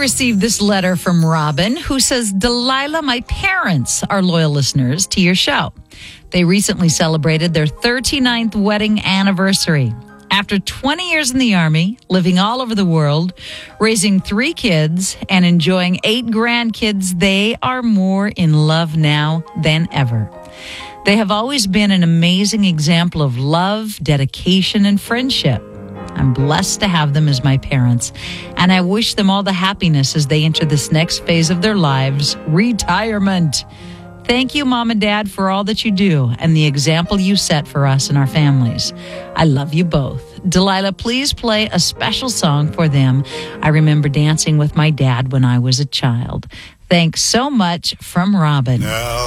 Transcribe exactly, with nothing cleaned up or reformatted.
received this letter from Robin, who says, Delilah, my parents are loyal listeners to your show. They recently celebrated their thirty-ninth wedding anniversary. After twenty years in the Army, living all over the world, raising three kids, and enjoying eight grandkids, they are more in love now than ever. They have always been an amazing example of love, dedication, and friendship. I'm blessed to have them as my parents, and I wish them all the happiness as they enter this next phase of their lives, retirement. Thank you, Mom and Dad, for all that you do and the example you set for us and our families. I love you both. Delilah, please play a special song for them. I remember dancing with my dad when I was a child. Thanks so much, from Robin. No.